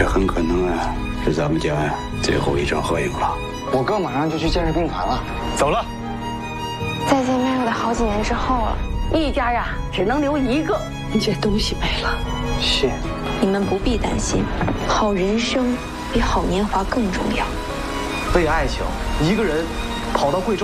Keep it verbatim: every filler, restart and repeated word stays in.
这很可能啊，是咱们家最后一张合影了。 我哥马上就去建设兵团了， 走了。 再见面又得好几年之后了， 一家呀只能留一个。 你这东西没了， 谢。 你们不必担心，好人生比好年华更重要。 为爱情，一个人跑到贵州。